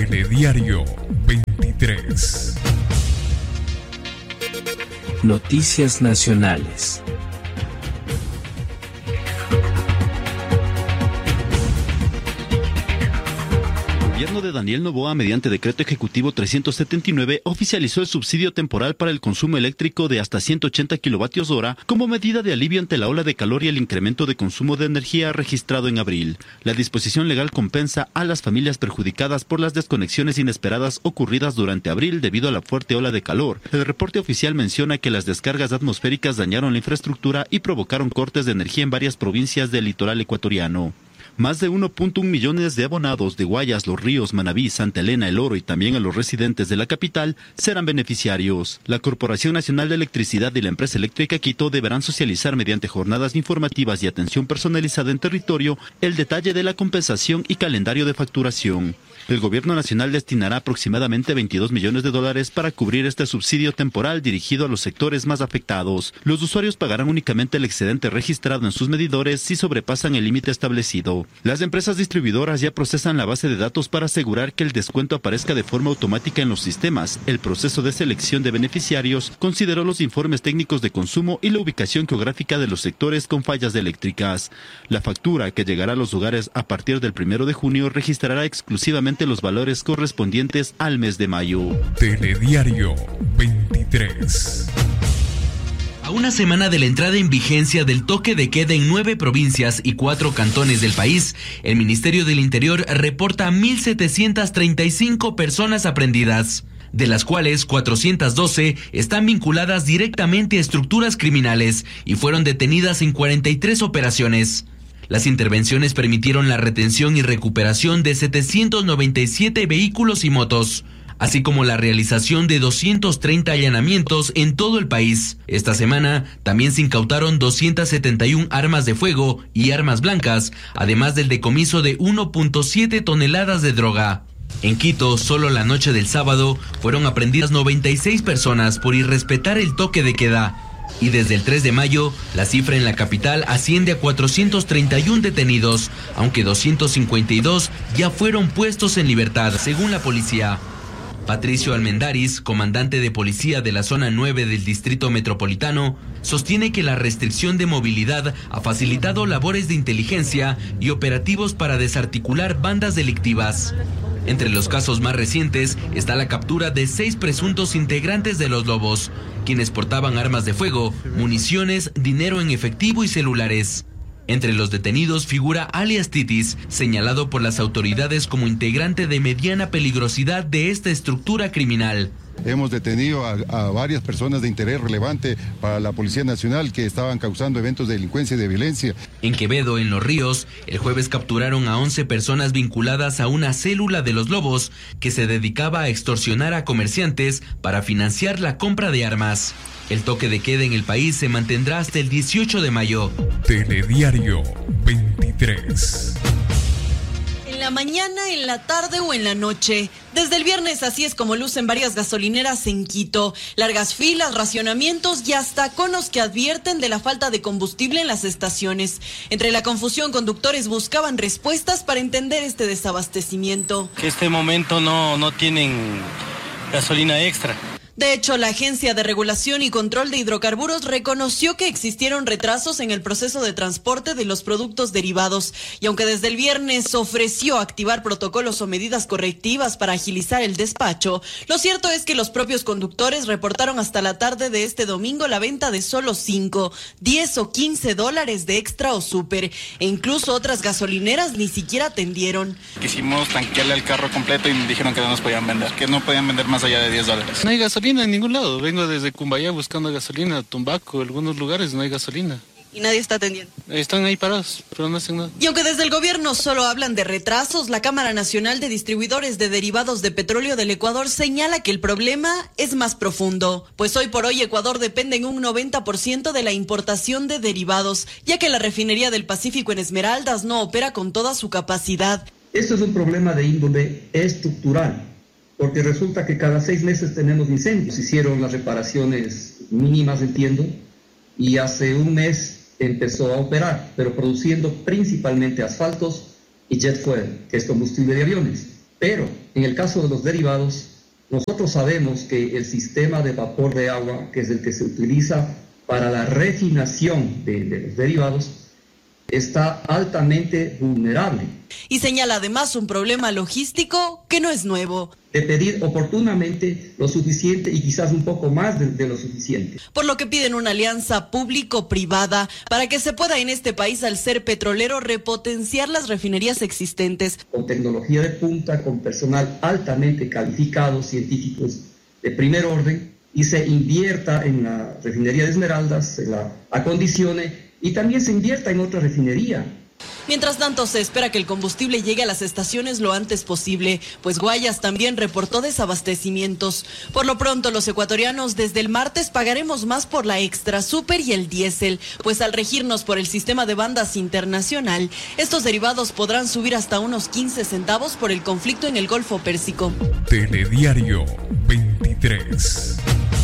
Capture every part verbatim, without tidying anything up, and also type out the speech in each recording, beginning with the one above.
Telediario veintitrés. Noticias nacionales. El gobierno de Daniel Noboa, mediante decreto ejecutivo trescientos setenta y nueve, oficializó el subsidio temporal para el consumo eléctrico de hasta ciento ochenta kilovatios hora como medida de alivio ante la ola de calor y el incremento de consumo de energía registrado en abril. La disposición legal compensa a las familias perjudicadas por las desconexiones inesperadas ocurridas durante abril debido a la fuerte ola de calor. El reporte oficial menciona que las descargas atmosféricas dañaron la infraestructura y provocaron cortes de energía en varias provincias del litoral ecuatoriano. Más de uno punto uno millones de abonados de Guayas, Los Ríos, Manabí, Santa Elena, El Oro y también a los residentes de la capital serán beneficiarios. La Corporación Nacional de Electricidad y la empresa eléctrica Quito deberán socializar mediante jornadas informativas y atención personalizada en territorio el detalle de la compensación y calendario de facturación. El gobierno nacional destinará aproximadamente veintidós millones de dólares para cubrir este subsidio temporal dirigido a los sectores más afectados. Los usuarios pagarán únicamente el excedente registrado en sus medidores si sobrepasan el límite establecido. Las empresas distribuidoras ya procesan la base de datos para asegurar que el descuento aparezca de forma automática en los sistemas. El proceso de selección de beneficiarios consideró los informes técnicos de consumo y la ubicación geográfica de los sectores con fallas eléctricas. La factura, que llegará a los hogares a partir del primero de junio, registrará exclusivamente los valores correspondientes al mes de mayo. Telediario veintitrés. A una semana de la entrada en vigencia del toque de queda en nueve provincias y cuatro cantones del país, el Ministerio del Interior reporta mil setecientas treinta y cinco personas aprehendidas, de las cuales cuatrocientas doce están vinculadas directamente a estructuras criminales y fueron detenidas en cuarenta y tres operaciones. Las intervenciones permitieron la retención y recuperación de setecientos noventa y siete vehículos y motos, así como la realización de doscientos treinta allanamientos en todo el país. Esta semana también se incautaron doscientas setenta y una armas de fuego y armas blancas, además del decomiso de uno punto siete toneladas de droga. En Quito, solo la noche del sábado, fueron aprehendidas noventa y seis personas por irrespetar el toque de queda. Y desde el tres de mayo, la cifra en la capital asciende a cuatrocientos treinta y uno detenidos, aunque doscientos cincuenta y dos ya fueron puestos en libertad, según la policía. Patricio Almendaris, comandante de policía de la zona nueve del Distrito Metropolitano, sostiene que la restricción de movilidad ha facilitado labores de inteligencia y operativos para desarticular bandas delictivas. Entre los casos más recientes está la captura de seis presuntos integrantes de los Lobos, quienes portaban armas de fuego, municiones, dinero en efectivo y celulares. Entre los detenidos figura alias Titis, señalado por las autoridades como integrante de mediana peligrosidad de esta estructura criminal. Hemos detenido a, a varias personas de interés relevante para la Policía Nacional que estaban causando eventos de delincuencia y de violencia. En Quevedo, en Los Ríos, el jueves capturaron a once personas vinculadas a una célula de los Lobos que se dedicaba a extorsionar a comerciantes para financiar la compra de armas. El toque de queda en el país se mantendrá hasta el dieciocho de mayo. Telediario veintitrés. En la mañana, en la tarde o en la noche. Desde el viernes así es como lucen varias gasolineras en Quito. Largas filas, racionamientos y hasta conos que advierten de la falta de combustible en las estaciones. Entre la confusión, conductores buscaban respuestas para entender este desabastecimiento. Que este momento no, no tienen gasolina extra. De hecho, la Agencia de Regulación y Control de Hidrocarburos reconoció que existieron retrasos en el proceso de transporte de los productos derivados y aunque desde el viernes ofreció activar protocolos o medidas correctivas para agilizar el despacho, lo cierto es que los propios conductores reportaron hasta la tarde de este domingo la venta de solo cinco, diez o quince dólares de extra o súper e incluso otras gasolineras ni siquiera atendieron. Quisimos tanquearle al carro completo y dijeron que no nos podían vender, que no podían vender más allá de diez dólares. No hay gasolina en ningún lado. Vengo desde Cumbayá buscando gasolina, Tumbaco, algunos lugares no hay gasolina. Y nadie está atendiendo. Están ahí parados, pero no hacen nada. Y aunque desde el gobierno solo hablan de retrasos, la Cámara Nacional de Distribuidores de Derivados de Petróleo del Ecuador señala que el problema es más profundo. Pues hoy por hoy Ecuador depende en un noventa por ciento de la importación de derivados, ya que la refinería del Pacífico en Esmeraldas no opera con toda su capacidad. Esto es un problema de índole estructural, porque resulta que cada seis meses tenemos incendios. Hicieron las reparaciones mínimas, entiendo, y hace un mes empezó a operar, pero produciendo principalmente asfaltos y jet fuel, que es combustible de aviones. Pero en el caso de los derivados, nosotros sabemos que el sistema de vapor de agua, que es el que se utiliza para la refinación de, de los derivados, está altamente vulnerable. Y señala además un problema logístico que no es nuevo. De pedir oportunamente lo suficiente y quizás un poco más de, de lo suficiente. Por lo que piden una alianza público-privada para que se pueda en este país, al ser petrolero, repotenciar las refinerías existentes. Con tecnología de punta, con personal altamente calificado, científicos de primer orden, y se invierta en la refinería de Esmeraldas, se la acondicione y también se invierta en otra refinería. Mientras tanto, se espera que el combustible llegue a las estaciones lo antes posible, pues Guayas también reportó desabastecimientos. Por lo pronto, los ecuatorianos desde el martes pagaremos más por la extra, super y el diésel, pues al regirnos por el sistema de bandas internacional, estos derivados podrán subir hasta unos quince centavos por el conflicto en el Golfo Pérsico. Telediario veintitrés.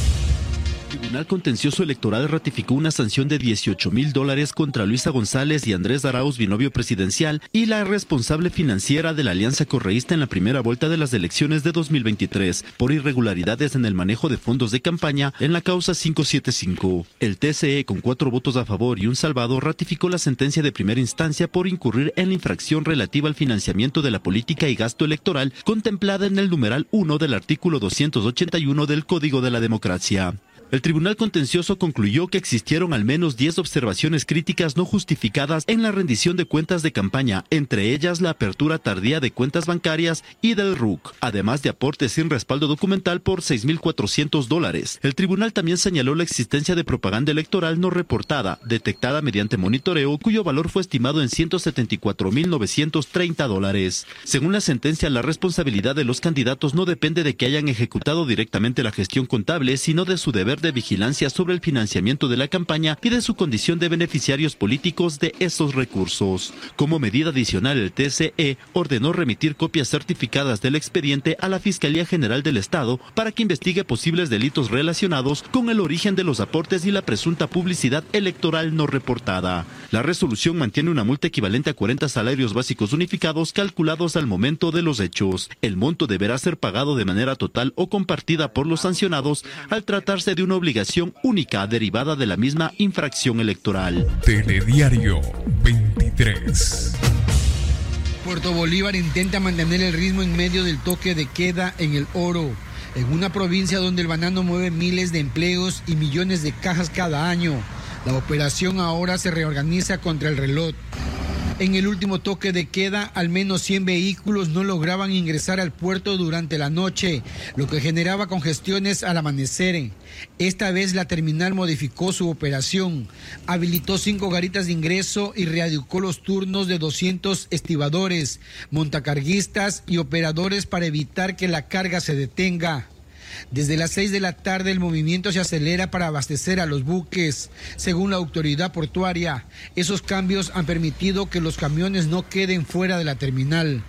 El Tribunal Contencioso Electoral ratificó una sanción de dieciocho mil dólares contra Luisa González y Andrés Arauz, binomio presidencial, y la responsable financiera de la alianza correísta en la primera vuelta de las elecciones de dos mil veintitrés, por irregularidades en el manejo de fondos de campaña en la causa cinco siete cinco. El T C E, con cuatro votos a favor y un salvado, ratificó la sentencia de primera instancia por incurrir en la infracción relativa al financiamiento de la política y gasto electoral contemplada en el numeral uno del artículo doscientos ochenta y uno del Código de la Democracia. El Tribunal Contencioso concluyó que existieron al menos diez observaciones críticas no justificadas en la rendición de cuentas de campaña, entre ellas la apertura tardía de cuentas bancarias y del R U C, además de aportes sin respaldo documental por seis mil cuatrocientos dólares. El tribunal también señaló la existencia de propaganda electoral no reportada, detectada mediante monitoreo, cuyo valor fue estimado en ciento setenta y cuatro mil novecientos treinta dólares. Según la sentencia, la responsabilidad de los candidatos no depende de que hayan ejecutado directamente la gestión contable, sino de su deber de vigilancia sobre el financiamiento de la campaña y de su condición de beneficiarios políticos de esos recursos. Como medida adicional, el T C E ordenó remitir copias certificadas del expediente a la Fiscalía General del Estado para que investigue posibles delitos relacionados con el origen de los aportes y la presunta publicidad electoral no reportada. La resolución mantiene una multa equivalente a cuarenta salarios básicos unificados calculados al momento de los hechos. El monto deberá ser pagado de manera total o compartida por los sancionados al tratarse de una obligación única derivada de la misma infracción electoral. Telediario veintitrés. Puerto Bolívar intenta mantener el ritmo en medio del toque de queda en el Oro, en una provincia donde el banano mueve miles de empleos y millones de cajas cada año. La operación ahora se reorganiza contra el reloj. En el último toque de queda, al menos cien vehículos no lograban ingresar al puerto durante la noche, lo que generaba congestiones al amanecer. Esta vez la terminal modificó su operación, habilitó cinco garitas de ingreso y readecuó los turnos de doscientos estibadores, montacarguistas y operadores para evitar que la carga se detenga. Desde las seis de la tarde el movimiento se acelera para abastecer a los buques. Según la autoridad portuaria, esos cambios han permitido que los camiones no queden fuera de la terminal.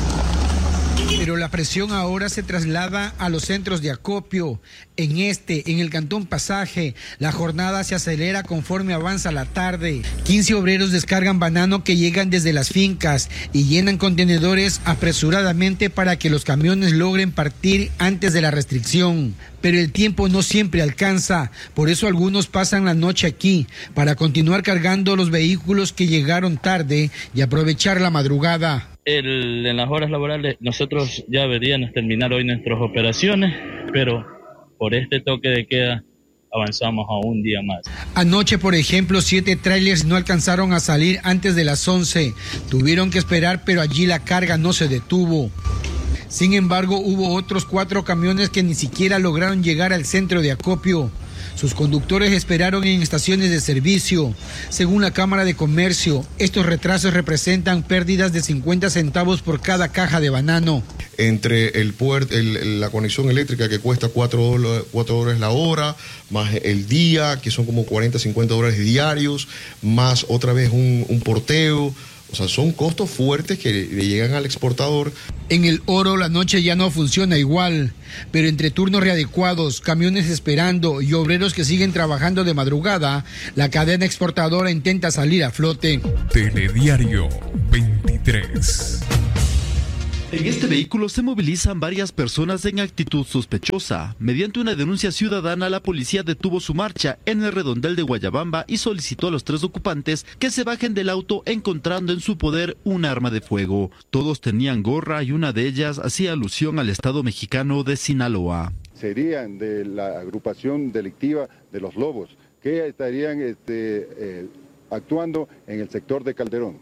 Pero la presión ahora se traslada a los centros de acopio. En este, en el Cantón Pasaje, la jornada se acelera conforme avanza la tarde. quince obreros descargan banano que llegan desde las fincas y llenan contenedores apresuradamente para que los camiones logren partir antes de la restricción. Pero el tiempo no siempre alcanza, por eso algunos pasan la noche aquí, para continuar cargando los vehículos que llegaron tarde y aprovechar la madrugada. El, en las horas laborales nosotros ya deberíamos terminar hoy nuestras operaciones, pero por este toque de queda avanzamos a un día más. Anoche, por ejemplo, siete trailers no alcanzaron a salir antes de las once. Tuvieron que esperar, pero allí la carga no se detuvo. Sin embargo, hubo otros cuatro camiones que ni siquiera lograron llegar al centro de acopio. Sus conductores esperaron en estaciones de servicio. Según la Cámara de Comercio, estos retrasos representan pérdidas de cincuenta centavos por cada caja de banano. Entre el puerto, el, la conexión eléctrica que cuesta cuatro dólares la hora, más el día, que son como cuarenta, cincuenta dólares diarios, más otra vez un, un porteo. O sea, son costos fuertes que le llegan al exportador. En el Oro la noche ya no funciona igual, pero entre turnos readecuados, camiones esperando y obreros que siguen trabajando de madrugada, la cadena exportadora intenta salir a flote. Telediario veintitrés. En este vehículo se movilizan varias personas en actitud sospechosa. Mediante una denuncia ciudadana, la policía detuvo su marcha en el redondel de Guayabamba y solicitó a los tres ocupantes que se bajen del auto, encontrando en su poder un arma de fuego. Todos tenían gorra y una de ellas hacía alusión al estado mexicano de Sinaloa. Serían de la agrupación delictiva de los Lobos, que estarían este, eh, actuando en el sector de Calderón.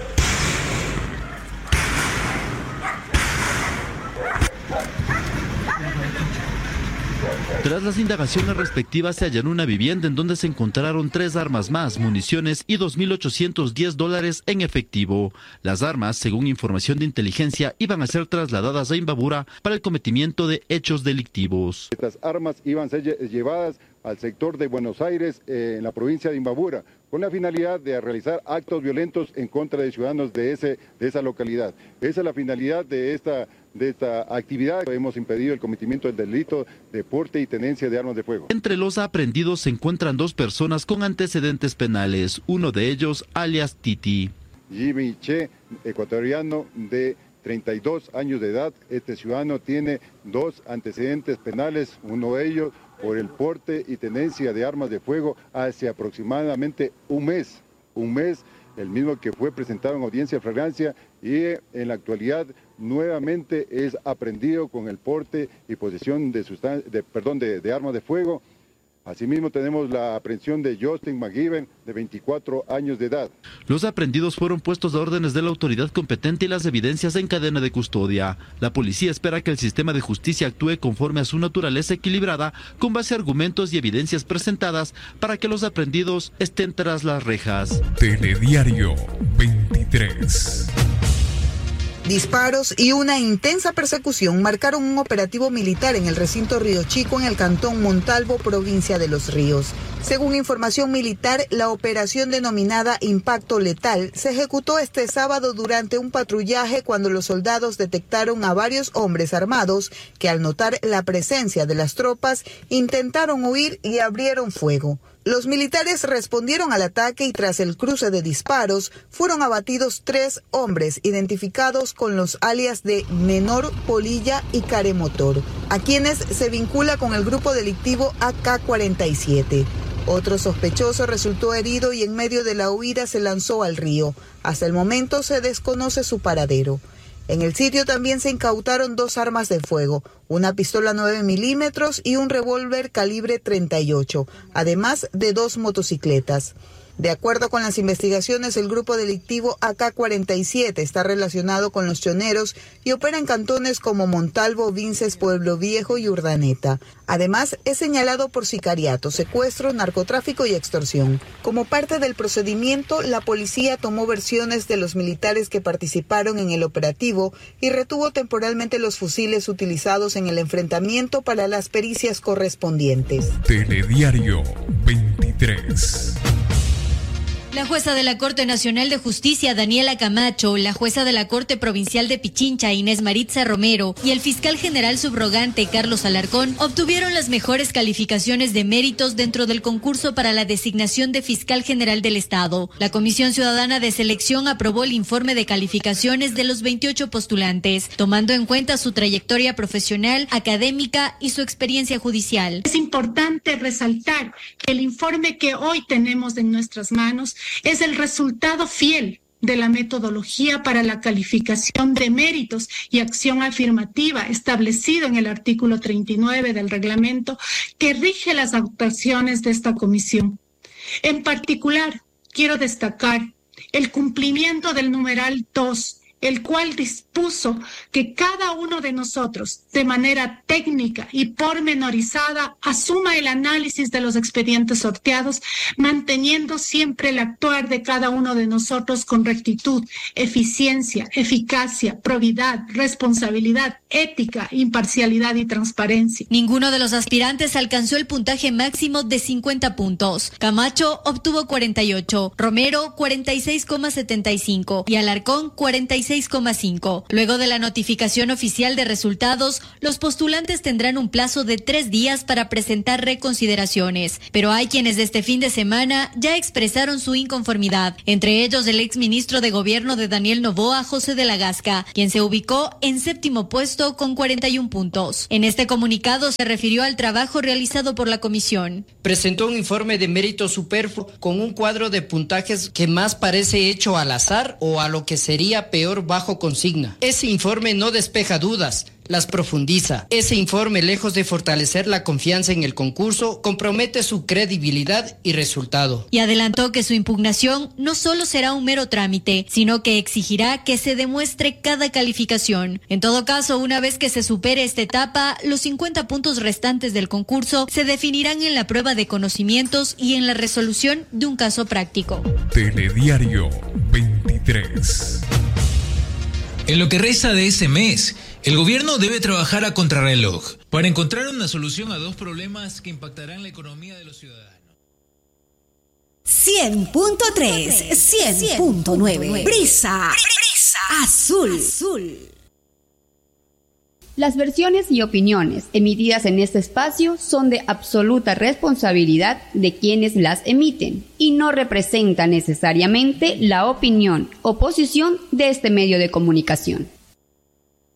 Tras las indagaciones respectivas, se allanó una vivienda en donde se encontraron tres armas más, municiones y dos mil ochocientos diez dólares en efectivo. Las armas, según información de inteligencia, iban a ser trasladadas a Imbabura para el cometimiento de hechos delictivos. Estas armas iban a ser llevadas al sector de Buenos Aires, eh, en la provincia de Imbabura, con la finalidad de realizar actos violentos en contra de ciudadanos de, ese, de esa localidad. Esa es la finalidad de esta, de esta actividad. Hemos impedido el cometimiento del delito de porte y tenencia de armas de fuego. Entre los aprehendidos se encuentran dos personas con antecedentes penales, uno de ellos alias Titi. Jimmy Che, ecuatoriano de treinta y dos años de edad. Este ciudadano tiene dos antecedentes penales, uno de ellos por el porte y tenencia de armas de fuego hace aproximadamente un mes, un mes, el mismo que fue presentado en audiencia de flagrancia, y en la actualidad nuevamente es aprehendido con el porte y posesión de, sustan- de, perdón, de, de armas de fuego. Asimismo tenemos la aprehensión de Justin McGiven, de veinticuatro años de edad. Los aprehendidos fueron puestos a órdenes de la autoridad competente y las evidencias en cadena de custodia. La policía espera que el sistema de justicia actúe conforme a su naturaleza equilibrada, con base a argumentos y evidencias presentadas para que los aprehendidos estén tras las rejas. Telediario veintitrés. Disparos y una intensa persecución marcaron un operativo militar en el recinto Río Chico, en el cantón Montalvo, provincia de Los Ríos. Según información militar, la operación denominada Impacto Letal se ejecutó este sábado durante un patrullaje cuando los soldados detectaron a varios hombres armados que, al notar la presencia de las tropas, intentaron huir y abrieron fuego. Los militares respondieron al ataque y tras el cruce de disparos fueron abatidos tres hombres identificados con los alias de Menor, Polilla y Caremotor, a quienes se vincula con el grupo delictivo A K cuarenta y siete. Otro sospechoso resultó herido y en medio de la huida se lanzó al río. Hasta el momento se desconoce su paradero. En el sitio también se incautaron dos armas de fuego, una pistola nueve milímetros y un revólver calibre treinta y ocho, además de dos motocicletas. De acuerdo con las investigaciones, el grupo delictivo A K cuarenta y siete está relacionado con los choneros y opera en cantones como Montalvo, Vinces, Pueblo Viejo y Urdaneta. Además, es señalado por sicariato, secuestro, narcotráfico y extorsión. Como parte del procedimiento, la policía tomó versiones de los militares que participaron en el operativo y retuvo temporalmente los fusiles utilizados en el enfrentamiento para las pericias correspondientes. Telediario veintitrés. La jueza de la Corte Nacional de Justicia, Daniela Camacho, la jueza de la Corte Provincial de Pichincha, Inés Maritza Romero, y el fiscal general subrogante, Carlos Alarcón, obtuvieron las mejores calificaciones de méritos dentro del concurso para la designación de fiscal general del Estado. La Comisión Ciudadana de Selección aprobó el informe de calificaciones de los veintiocho postulantes, tomando en cuenta su trayectoria profesional, académica y su experiencia judicial. Es importante resaltar que el informe que hoy tenemos en nuestras manos es el resultado fiel de la metodología para la calificación de méritos y acción afirmativa establecido en el artículo treinta y nueve del reglamento que rige las actuaciones de esta comisión. En particular, quiero destacar el cumplimiento del numeral dos, el cual dispuso que cada uno de nosotros, de manera técnica y pormenorizada, asuma el análisis de los expedientes sorteados, manteniendo siempre el actuar de cada uno de nosotros con rectitud, eficiencia, eficacia, probidad, responsabilidad, ética, imparcialidad y transparencia. Ninguno de los aspirantes alcanzó el puntaje máximo de cincuenta puntos. Camacho obtuvo cuarenta y ocho, Romero cuarenta y seis coma setenta y cinco y Alarcón cuarenta y seis seis coma cinco. Luego de la notificación oficial de resultados, los postulantes tendrán un plazo de tres días para presentar reconsideraciones, pero hay quienes este fin de semana ya expresaron su inconformidad, entre ellos el exministro de Gobierno de Daniel Noboa, José de la Gasca, quien se ubicó en séptimo puesto con cuarenta y un puntos. En este comunicado se refirió al trabajo realizado por la comisión. Presentó un informe de mérito superfluo con un cuadro de puntajes que más parece hecho al azar o a lo que sería peor bajo consigna. Ese informe no despeja dudas, las profundiza. Ese informe, lejos de fortalecer la confianza en el concurso, compromete su credibilidad y resultado. Y adelantó que su impugnación no solo será un mero trámite, sino que exigirá que se demuestre cada calificación. En todo caso, una vez que se supere esta etapa, los cincuenta puntos restantes del concurso se definirán en la prueba de conocimientos y en la resolución de un caso práctico. Telediario veintitrés. En lo que resta de ese mes, el gobierno debe trabajar a contrarreloj para encontrar una solución a dos problemas que impactarán la economía de los ciudadanos. cien punto tres, cien punto nueve. Brisa. Brisa. Azul. Azul. Las versiones y opiniones emitidas en este espacio son de absoluta responsabilidad de quienes las emiten y no representan necesariamente la opinión o posición de este medio de comunicación.